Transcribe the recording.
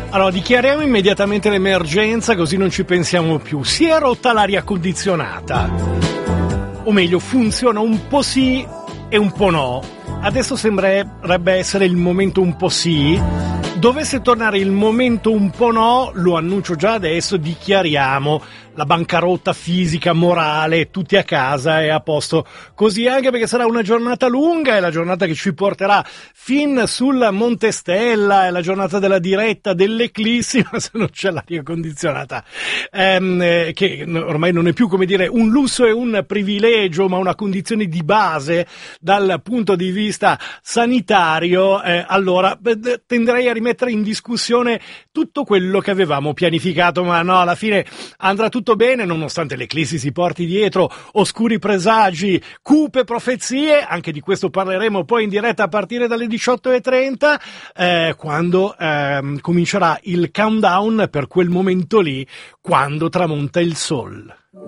Allora, dichiariamo immediatamente l'emergenza, così non ci pensiamo più. Si è rotta l'aria condizionata, o meglio, funziona un po' sì e un po' no. Adesso sembrerebbe essere il momento un po' sì. Dovesse tornare il momento un po' no, lo annuncio già adesso, dichiariamo la bancarotta fisica, morale, tutti a casa e a posto così, anche perché sarà una giornata lunga, è la giornata che ci porterà fin sul Monte Stella, è la giornata della diretta dell'eclissi, ma se non c'è l'aria condizionata, che ormai non è più, come dire, un lusso e un privilegio, ma una condizione di base dal punto di vista sanitario, allora tenderei a rimettere in discussione tutto quello che avevamo pianificato, ma no, alla fine andrà tutto bene, nonostante l'eclissi si porti dietro oscuri presagi, cupe profezie. Anche di questo parleremo poi in diretta a partire dalle 18:30, quando comincerà il countdown per quel momento lì, quando tramonta il sol.